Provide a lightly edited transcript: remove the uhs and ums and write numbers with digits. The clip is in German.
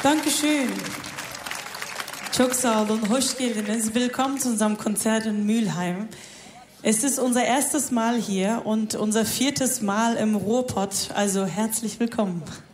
Dankeschön. Çok sağ olun, hoş geldiniz. Willkommen zu unserem Konzert in Mülheim. Es ist unser erstes Mal hier und unser 4. Mal im Ruhrpott, also herzlich willkommen.